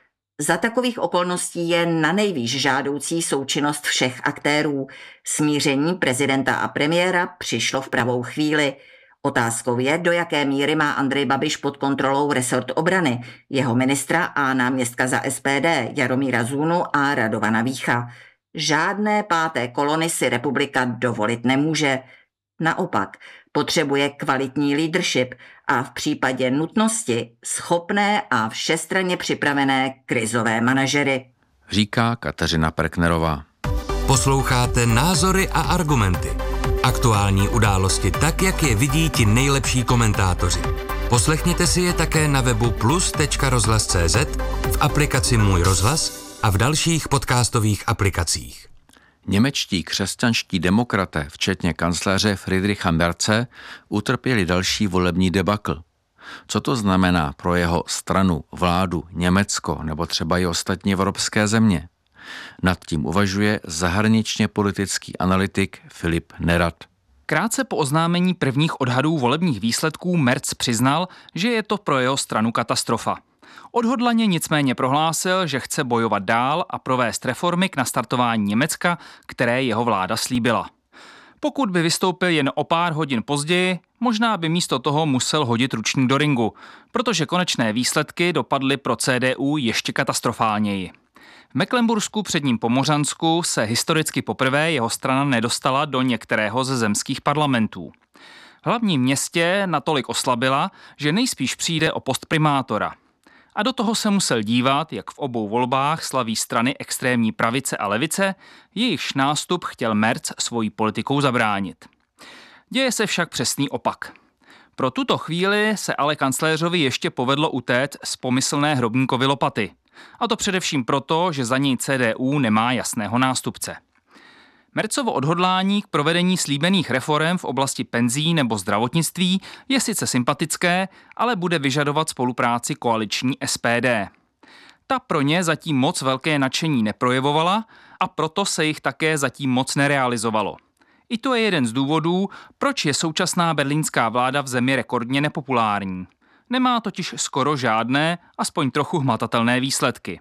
Za takových okolností je nanejvýš žádoucí součinnost všech aktérů. Smíření prezidenta a premiéra přišlo v pravou chvíli. Otázkou je, do jaké míry má Andrej Babiš pod kontrolou resort obrany, jeho ministra a náměstka za S P D Jaromíra Zůnu a Radovana Vícha. Žádné páté kolony si republika dovolit nemůže. Naopak, potřebuje kvalitní leadership a v případě nutnosti schopné a všestranně připravené krizové manažery. Říká Kateřina Perknerová. Posloucháte Názory a argumenty. Aktuální události tak, jak je vidí ti nejlepší komentátoři. Poslechněte si je také na webu plus tečka rozhlas tečka cé zet, v aplikaci Můj rozhlas a v dalších podcastových aplikacích. Němečtí křesťanští demokraté, včetně kancléře Friedricha Merze, utrpěli další volební debakl. Co to znamená pro jeho stranu, vládu, Německo nebo třeba i ostatní evropské země? Nad tím uvažuje zahraničně politický analytik Filip Nerad. Krátce po oznámení prvních odhadů volebních výsledků Merz přiznal, že je to pro jeho stranu katastrofa. Odhodlaně nicméně prohlásil, že chce bojovat dál a provést reformy k nastartování Německa, které jeho vláda slíbila. Pokud by vystoupil jen o pár hodin později, možná by místo toho musel hodit ručník do ringu, protože konečné výsledky dopadly pro C D U ještě katastrofálněji. V Mecklenbursku předním Pomořansku se historicky poprvé jeho strana nedostala do některého ze zemských parlamentů. V hlavním městě natolik oslabila, že nejspíš přijde o post primátora. A do toho se musel dívat, jak v obou volbách slaví strany extrémní pravice a levice, jejichž nástup chtěl Merz svojí politikou zabránit. Děje se však přesný opak. Pro tuto chvíli se ale kancléřovi ještě povedlo utéct z pomyslné hrobníkovy lopaty. A to především proto, že za něj C D U nemá jasného nástupce. Merzovo odhodlání k provedení slíbených reforem v oblasti penzí nebo zdravotnictví je sice sympatické, ale bude vyžadovat spolupráci koaliční S P D. Ta pro ně zatím moc velké nadšení neprojevovala a proto se jich také zatím moc nerealizovalo. I to je jeden z důvodů, proč je současná berlínská vláda v zemi rekordně nepopulární. Nemá totiž skoro žádné, aspoň trochu hmatatelné výsledky.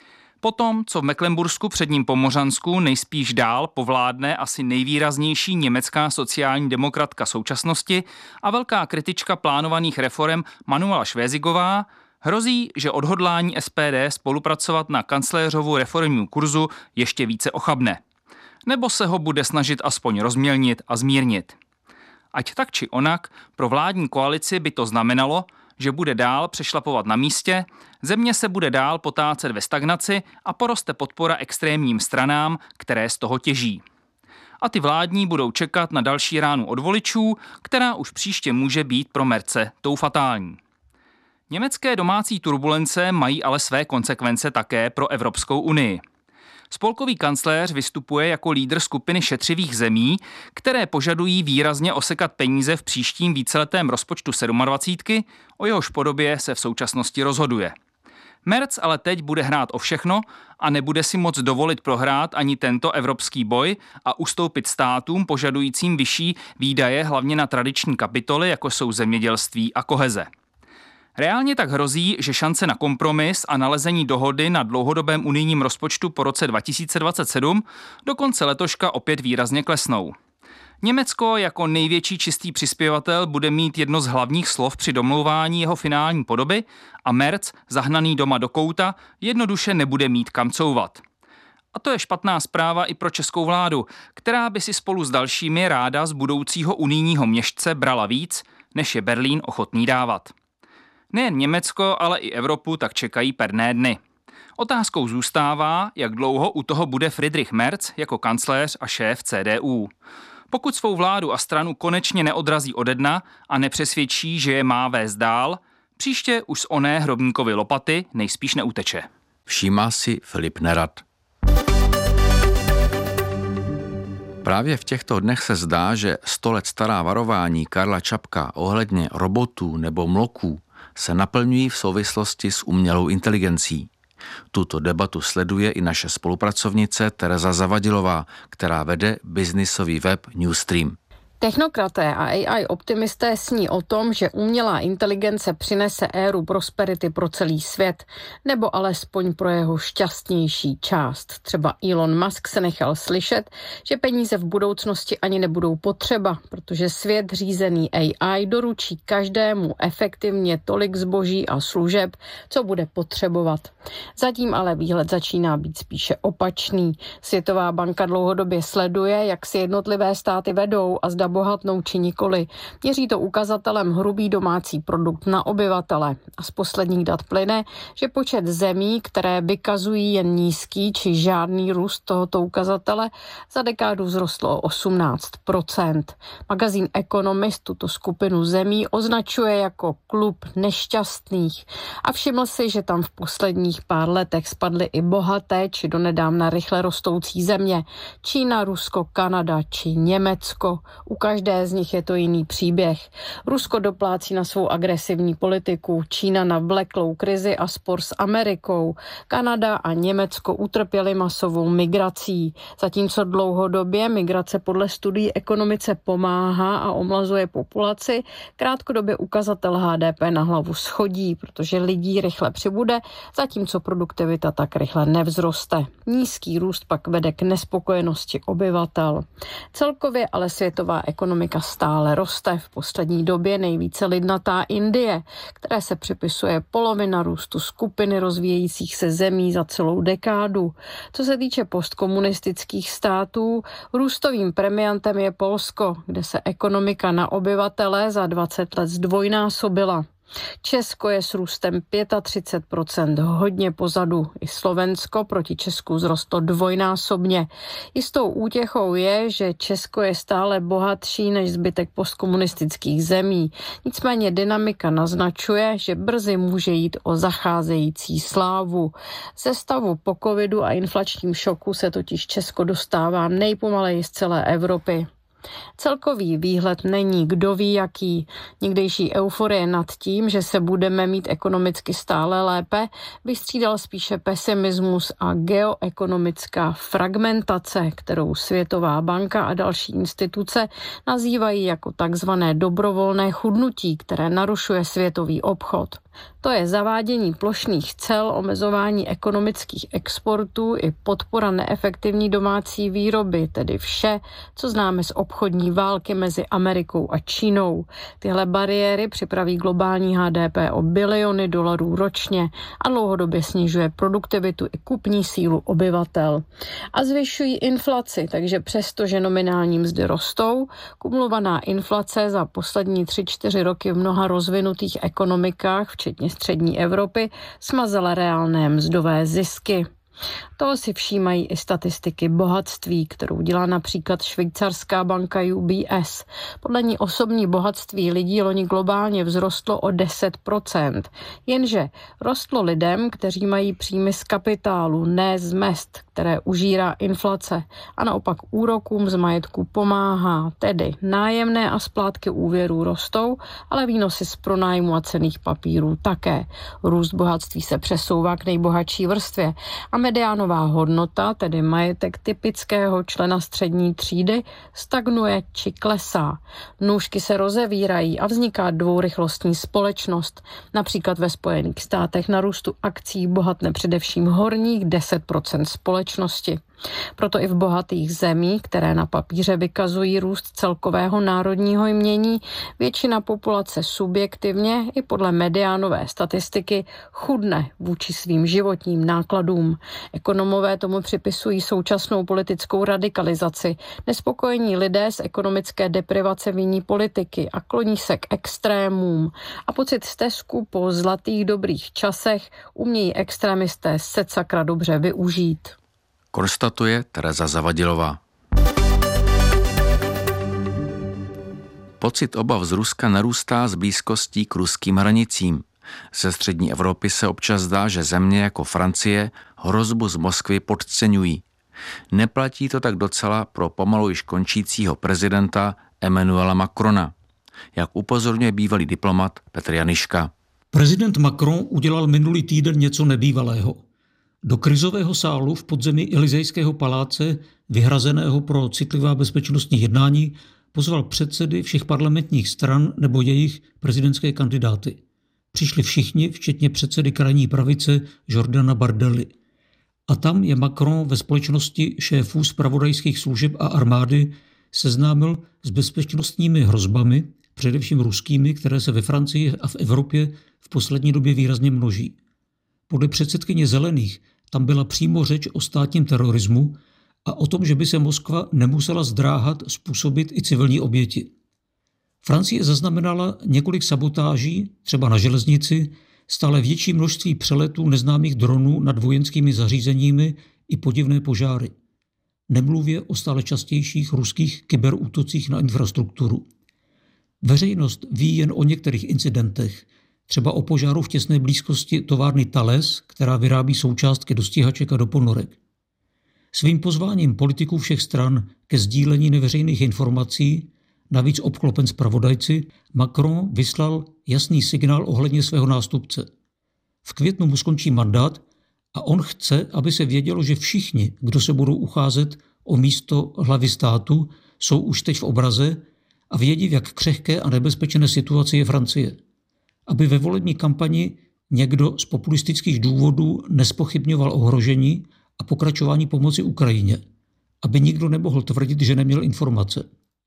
Potom, co v Mecklenbursku předním Pomořansku nejspíš dál povládne asi nejvýraznější německá sociální demokratka současnosti a velká kritička plánovaných reforem Manuela Švézigová, hrozí, že odhodlání S P D spolupracovat na kancléřovu reformní kurzu ještě více ochabne. Nebo se ho bude snažit aspoň rozmělnit a zmírnit. Ať tak či onak, pro vládní koalici by to znamenalo, že bude dál přešlapovat na místě, země se bude dál potácet ve stagnaci a poroste podpora extrémním stranám, které z toho těží. A ty vládní budou čekat na další ránu od voličů, která už příště může být pro Merze tou fatální. Německé domácí turbulence mají ale své konsekvence také pro Evropskou unii. Spolkový kancléř vystupuje jako lídr skupiny šetřivých zemí, které požadují výrazně osekat peníze v příštím víceletém rozpočtu sedmadvacítky, o jehož podobě se v současnosti rozhoduje. Merz ale teď bude hrát o všechno a nebude si moc dovolit prohrát ani tento evropský boj a ustoupit státům požadujícím vyšší výdaje hlavně na tradiční kapitoly, jako jsou zemědělství a koheze. Reálně tak hrozí, že šance na kompromis a nalezení dohody na dlouhodobém unijním rozpočtu po roce dva tisíce dvacet sedm do konce letoška opět výrazně klesnou. Německo jako největší čistý přispěvatel bude mít jedno z hlavních slov při domlouvání jeho finální podoby a Merz, zahnaný doma do kouta, jednoduše nebude mít kam couvat. A to je špatná zpráva i pro českou vládu, která by si spolu s dalšími ráda z budoucího unijního měšce brala víc, než je Berlín ochotný dávat. Nejen Německo, ale i Evropu tak čekají perné dny. Otázkou zůstává, jak dlouho u toho bude Friedrich Merz jako kancléř a šéf C D U. Pokud svou vládu a stranu konečně neodrazí ode dna a nepřesvědčí, že je má vést dál, příště už z oné hrobníkovy lopaty nejspíš neuteče. Všímá si Filip Nerad. Právě v těchto dnech se zdá, že sto let stará varování Karla Čapka ohledně robotů nebo mloků se naplňují v souvislosti s umělou inteligencí. Tuto debatu sleduje i naše spolupracovnice Tereza Zavadilová, která vede biznisový web Newstream. Technokraté a A I optimisté sní o tom, že umělá inteligence přinese éru prosperity pro celý svět, nebo alespoň pro jeho šťastnější část. Třeba Elon Musk se nechal slyšet, že peníze v budoucnosti ani nebudou potřeba, protože svět řízený A I doručí každému efektivně tolik zboží a služeb, co bude potřebovat. Zatím ale výhled začíná být spíše opačný. Světová banka dlouhodobě sleduje, jak si jednotlivé státy vedou a zda bohatnou či nikoli. Měří to ukazatelem hrubý domácí produkt na obyvatele. A z posledních dat plyne, že počet zemí, které vykazují jen nízký či žádný růst tohoto ukazatele, za dekádu vzrostlo o osmnáct procent. Magazín Economist tuto skupinu zemí označuje jako klub nešťastných a všiml si, že tam v posledních pár letech spadly i bohaté či donedávna rychle rostoucí země. Čína, Rusko, Kanada či Německo. U každé z nich je to jiný příběh. Rusko doplácí na svou agresivní politiku, Čína na vleklou krizi a spor s Amerikou. Kanada a Německo utrpěly masovou migrací. Zatímco dlouhodobě migrace podle studií ekonomice pomáhá a omlazuje populaci, krátkodobě ukazatel H D P na hlavu schodí, protože lidí rychle přibude, zatímco produktivita tak rychle nevzroste. Nízký růst pak vede k nespokojenosti obyvatel. Celkově ale světová ekonomika stále roste. V poslední době nejvíce lidnatá Indie, které se připisuje polovina růstu skupiny rozvíjejících se zemí za celou dekádu. Co se týče postkomunistických států, růstovým premiantem je Polsko, kde se ekonomika na obyvatele za dvacet let zdvojnásobila. Česko je s růstem třicet pět procent hodně pozadu. I Slovensko proti Česku vzrostlo dvojnásobně. Jistou útěchou je, že Česko je stále bohatší než zbytek postkomunistických zemí. Nicméně dynamika naznačuje, že brzy může jít o zacházející slávu. Ze stavu po covidu a inflačním šoku se totiž Česko dostává nejpomaleji z celé Evropy. Celkový výhled není kdo ví jaký. Někdejší euforie nad tím, že se budeme mít ekonomicky stále lépe, vystřídal spíše pesimismus a geoekonomická fragmentace, kterou Světová banka a další instituce nazývají jako takzvané dobrovolné chudnutí, které narušuje světový obchod. To je zavádění plošných cel, omezování ekonomických exportů i podpora neefektivní domácí výroby, tedy vše, co známe z obchodní války mezi Amerikou a Čínou. Tyhle bariéry připraví globální H D P o biliony dolarů ročně a dlouhodobě snižuje produktivitu i kupní sílu obyvatel. A zvyšují inflaci, takže přesto, že nominální mzdy rostou, kumulovaná inflace za poslední tři čtyři roky v mnoha rozvinutých ekonomikách, včetně střední Evropy, smazala reálné mzdové zisky. Toho si všímají i statistiky bohatství, kterou dělá například švýcarská banka U B S. Podle ní osobní bohatství lidí loni globálně vzrostlo o deset procent. Jenže rostlo lidem, kteří mají příjmy z kapitálu, ne z mezd, které užírá inflace a naopak úrokům z majetku pomáhá. Tedy nájemné a splátky úvěrů rostou, ale výnosy z pronájmu a cenných papírů také. Růst bohatství se přesouvá k nejbohatší vrstvě a mediánová hodnota, tedy majetek typického člena střední třídy, stagnuje či klesá. Nůžky se rozevírají a vzniká dvourychlostní společnost. Například ve Spojených státech na růstu akcí bohatne především horních deset procent společnosti. Proto i v bohatých zemích, které na papíře vykazují růst celkového národního jmění, většina populace subjektivně i podle mediánové statistiky chudne vůči svým životním nákladům. Ekonomové tomu připisují současnou politickou radikalizaci. Nespokojení lidé z ekonomické deprivace viní politiky a kloní se k extrémům. A pocit stesku po zlatých dobrých časech umějí extrémisté secakra dobře využít. Konstatuje Tereza Zavadilová. Pocit obav z Ruska narůstá s blízkostí k ruským hranicím. Ze střední Evropy se občas zdá, že země jako Francie hrozbu z Moskvy podceňují. Neplatí to tak docela pro pomalu již končícího prezidenta Emmanuela Macrona, jak upozorňuje bývalý diplomat Petr Janiška. Prezident Macron udělal minulý týden něco nebývalého. Do krizového sálu v podzemí Elysejského paláce, vyhrazeného pro citlivá bezpečnostní jednání, pozval předsedy všech parlamentních stran nebo jejich prezidentské kandidáty. Přišli všichni, včetně předsedy krajní pravice Jordana Bardelli. A tam je Macron ve společnosti šéfů zpravodajských služeb a armády seznámil s bezpečnostními hrozbami, především ruskými, které se ve Francii a v Evropě v poslední době výrazně množí. Podle předsedkyně Zelených tam byla přímo řeč o státním terorismu a o tom, že by se Moskva nemusela zdráhat způsobit i civilní oběti. Francie zaznamenala několik sabotáží, třeba na železnici, stále větší množství přeletů neznámých dronů nad vojenskými zařízeními i podivné požáry. Nemluvě o stále častějších ruských kyberútocích na infrastrukturu. Veřejnost ví jen o některých incidentech, třeba o požáru v těsné blízkosti továrny Thales, která vyrábí součástky do stíhaček a do ponorek. Svým pozváním politiků všech stran ke sdílení neveřejných informací, navíc obklopen zpravodajci, Macron vyslal jasný signál ohledně svého nástupce. V květnu mu skončí mandát a on chce, aby se vědělo, že všichni, kdo se budou ucházet o místo hlavy státu, jsou už teď v obraze a vědí, v jak křehké a nebezpečné situaci je Francie. Aby ve volební kampani někdo z populistických důvodů nespochybňoval ohrožení a pokračování pomoci Ukrajině. Aby nikdo nemohl tvrdit, že neměl informace.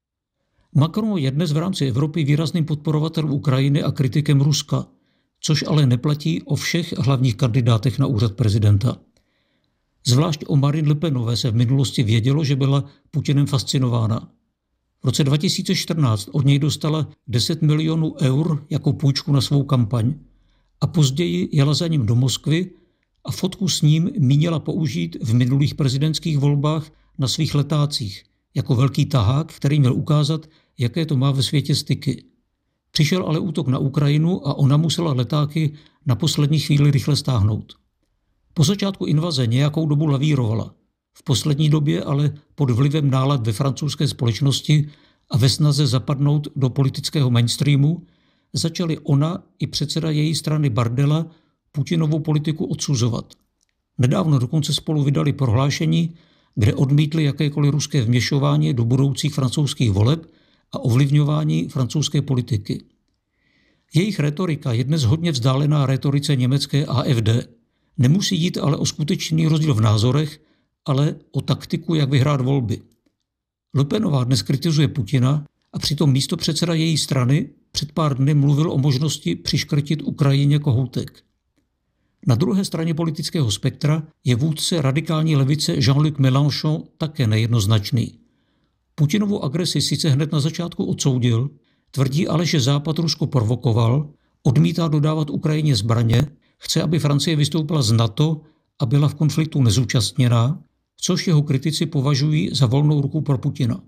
Macron je dnes v rámci Evropy výrazným podporovatelem Ukrajiny a kritikem Ruska, což ale neplatí o všech hlavních kandidátech na úřad prezidenta. Zvlášť o Marine Le Penové se v minulosti vědělo, že byla Putinem fascinována. V roce dva tisíce čtrnáct od něj dostala deset milionů eur jako půjčku na svou kampaň a později jela za ním do Moskvy a fotku s ním mínila použít v minulých prezidentských volbách na svých letácích jako velký tahák, který měl ukázat, jaké to má ve světě styky. Přišel ale útok na Ukrajinu a ona musela letáky na poslední chvíli rychle stáhnout. Po začátku invaze nějakou dobu lavírovala. V poslední době ale pod vlivem nálad ve francouzské společnosti a ve snaze zapadnout do politického mainstreamu začali ona i předseda její strany Bardella Putinovou politiku odsuzovat. Nedávno dokonce spolu vydali prohlášení, kde odmítli jakékoliv ruské vměšování do budoucích francouzských voleb a ovlivňování francouzské politiky. Jejich retorika je dnes hodně vzdálená retorice německé A F D. Nemusí jít ale o skutečný rozdíl v názorech, ale o taktiku, jak vyhrát volby. Le Penová dnes kritizuje Putina a přitom místopředseda její strany před pár dny mluvil o možnosti přiškrtit Ukrajině kohoutek. Na druhé straně politického spektra je vůdce radikální levice Jean-Luc Mélenchon také nejednoznačný. Putinovu agresi sice hned na začátku odsoudil, tvrdí ale, že Západ Rusko provokoval, odmítá dodávat Ukrajině zbraně, chce, aby Francie vystoupila z NATO a byla v konfliktu nezúčastněná, což jeho kritici považují za volnou ruku pro Putina.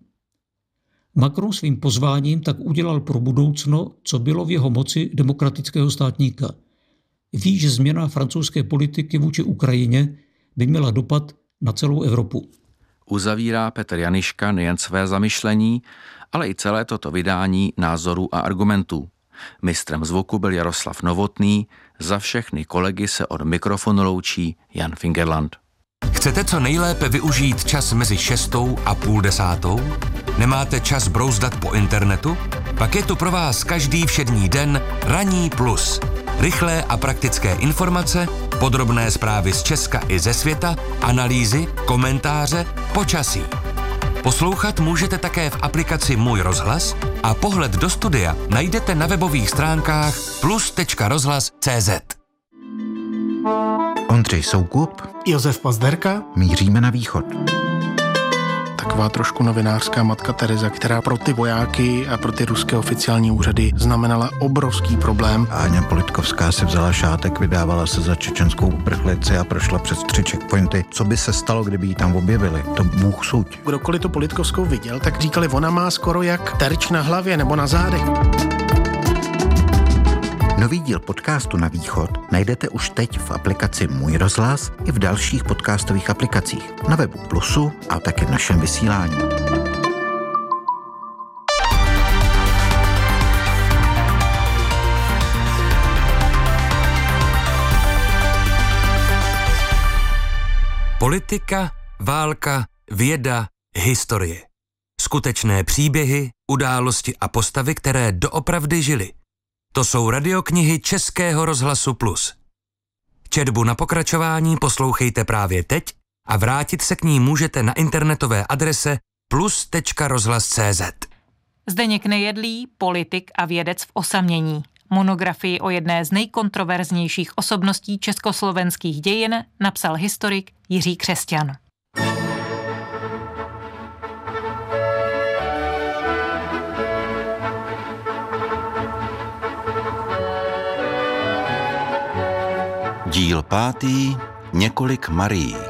Macron svým pozváním tak udělal pro budoucno, co bylo v jeho moci demokratického státníka. Ví, že změna francouzské politiky vůči Ukrajině by měla dopad na celou Evropu. Uzavírá Petr Janiška nejen své zamyšlení, ale i celé toto vydání názorů a argumentů. Mistrem zvuku byl Jaroslav Novotný, za všechny kolegy se od mikrofonu loučí Jan Fingerland. Chcete co nejlépe využít čas mezi šestou a půl desátou? Nemáte čas brouzdat po internetu? Pak je tu pro vás každý všední den Ranní plus. Rychlé a praktické informace, podrobné zprávy z Česka i ze světa, analýzy, komentáře, počasí. Poslouchat můžete také v aplikaci Můj rozhlas a pohled do studia najdete na webových stránkách plus tečka rozhlas tečka cé zet. Ondřej Soukup, Josef Pazderka, míříme na východ. Taková trošku novinářská matka Tereza, která pro ty vojáky a pro ty ruské oficiální úřady znamenala obrovský problém. Áňa Politkovská si vzala šátek, vydávala se za čečenskou uprchlici a prošla přes tři checkpointy. Co by se stalo, kdyby ji tam objevili? To Bůh suď. Kdokoliv tu Politkovskou viděl, tak říkali, ona má skoro jak terč na hlavě nebo na zádech. Nový díl podcastu Na východ najdete už teď v aplikaci Můj rozhlas i v dalších podcastových aplikacích, na webu Plusu a také v našem vysílání. Politika, válka, věda, historie. Skutečné příběhy, události a postavy, které doopravdy žily. To jsou radioknihy Českého rozhlasu Plus. Četbu na pokračování poslouchejte právě teď a vrátit se k ní můžete na internetové adrese plus tečka rozhlas tečka cé zet. Zdeněk Nejedlý, politik a vědec v osamění. Monografii o jedné z nejkontroverznějších osobností československých dějin napsal historik Jiří Křesťan. Díl pátý. Několik Marií.